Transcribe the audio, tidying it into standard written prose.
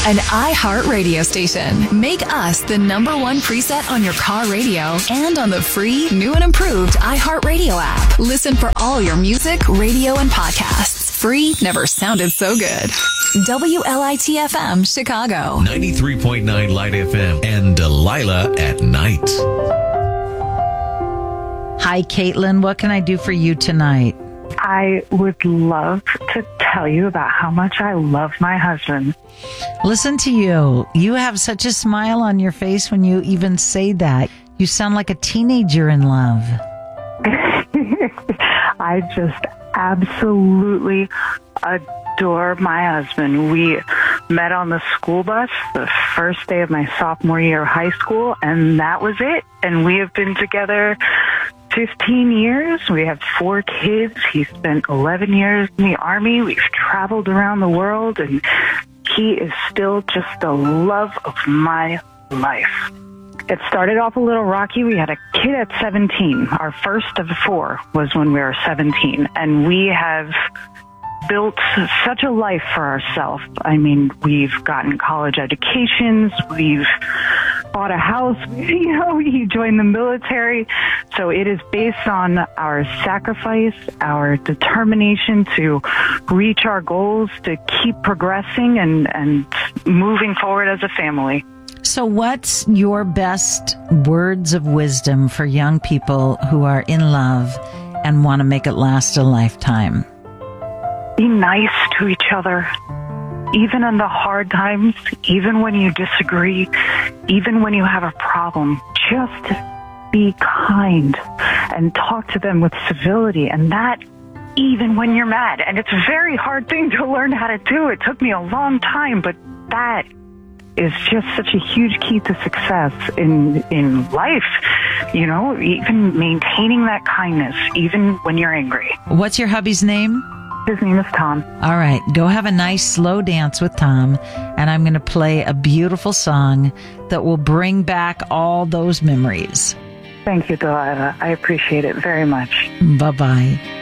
An iHeart radio station. Make us the #1 preset on your car radio and on the free, new and improved iHeart Radio app. Listen for all your music, radio, and podcasts. Free never sounded so good. WLIT-FM, Chicago. 93.9 Light FM and Delilah at Night. Hi, Caitlin. What can I do for you tonight? I would love to tell you about how much I love my husband. Listen to you. You have such a smile on your face when you even say that. You sound like a teenager in love. I just absolutely adore my husband. We met on the school bus the first day of my sophomore year of high school, and that was it. And we have been together 15 years. We have 4 kids. He spent 11 years in the Army. We've traveled around the world, and he is still just the love of my life. It started off a little rocky. We had a kid at 17. Our first of 4 was when we were 17, and we have built such a life for ourselves. I mean, we've gotten college educations, we've bought a house, he joined the military. So it is based on our sacrifice, our determination to reach our goals, to keep progressing and moving forward as a family. So what's your best words of wisdom for young people who are in love and want to make it last a lifetime? Be nice to each other, even in the hard times, even when you disagree, even when you have a problem. Just be kind and talk to them with civility, and that even when you're mad. And it's a very hard thing to learn how to do. It took me a long time, but that is just such a huge key to success in life. Even maintaining that kindness, even when you're angry. What's your hubby's name? His name is Tom. All right. Go have a nice slow dance with Tom, and I'm going to play a beautiful song that will bring back all those memories. Thank you, Delilah. I appreciate it very much. Bye-bye.